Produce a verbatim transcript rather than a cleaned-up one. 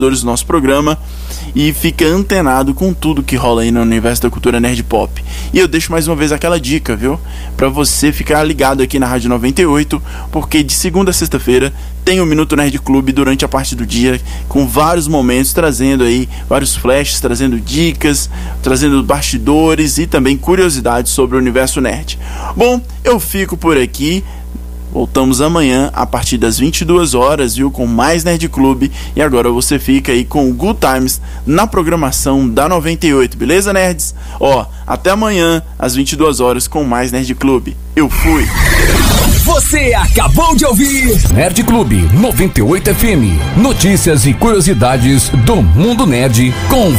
do nosso programa e fica antenado com tudo que rola aí no universo da cultura nerd pop. E eu deixo mais uma vez aquela dica, viu? Pra você ficar ligado aqui na Rádio noventa e oito, porque de segunda a sexta-feira tem o Minuto Nerd Clube durante a parte do dia, com vários momentos, trazendo aí vários flashes, trazendo dicas, trazendo bastidores e também curiosidades sobre o universo nerd. Bom, eu fico por aqui. Voltamos amanhã a partir das vinte e duas horas, viu, com mais Nerd Clube. E agora você fica aí com o Good Times na programação da noventa e oito, beleza, nerds? Ó, até amanhã às vinte e duas horas com mais Nerd Clube. Eu fui! Você acabou de ouvir Nerd Clube noventa e oito F M. Notícias e curiosidades do mundo nerd com